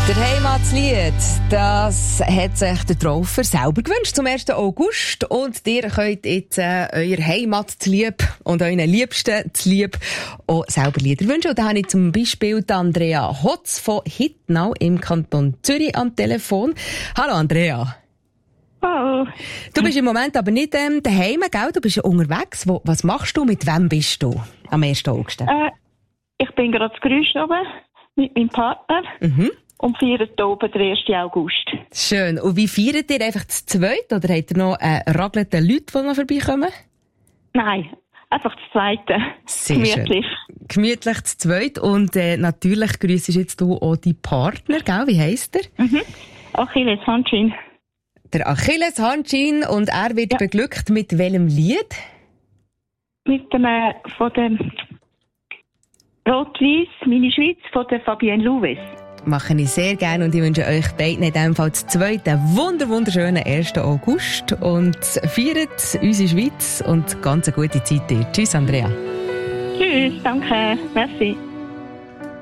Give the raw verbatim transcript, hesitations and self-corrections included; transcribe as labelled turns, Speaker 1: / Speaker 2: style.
Speaker 1: Der Heimatslied, das hat sich der Traufer selber gewünscht zum ersten August. Und ihr könnt jetzt äh, euer Heimatlieb und euren Liebsten Lieb auch selber Lieder wünschen. Und da habe ich zum Beispiel die Andrea Hotz von Hittnau im Kanton Zürich am Telefon. Hallo Andrea.
Speaker 2: Hallo.
Speaker 1: Du bist im Moment aber nicht ähm, daheim, gell? Du bist ja unterwegs. Wo, was machst du? Mit wem bist du am ersten August?
Speaker 2: Äh, ich bin gerade zu Grüsch oben mit meinem Partner.
Speaker 1: Mhm.
Speaker 2: Und feiern hier oben den ersten August.
Speaker 1: Schön. Und wie feiert ihr? Einfach zu zweit? Oder habt ihr noch äh, ragelnde Leute, die noch vorbeikommen?
Speaker 2: Nein, einfach das Zweite.
Speaker 1: Sehr
Speaker 2: gemütlich.
Speaker 1: Schön. Gemütlich zu zweit. Und äh, natürlich grüssest jetzt du auch deinen Partner, gell? Wie heisst er?
Speaker 2: Mhm. Achilles Handschin.
Speaker 1: Der Achilles Handschin. Und er wird
Speaker 2: ja.
Speaker 1: beglückt mit welchem Lied?
Speaker 2: Mit dem, äh, von dem Rot-Weiss, meine Schweiz, von der Fabienne Louwes.
Speaker 1: Mache ich sehr gerne und ich wünsche euch beiden in diesem Fall zu zweit einen wunder wunderschönen ersten August und feiert unsere Schweiz und ganz eine gute Zeit dir. Tschüss, Andrea.
Speaker 2: Tschüss, danke, merci.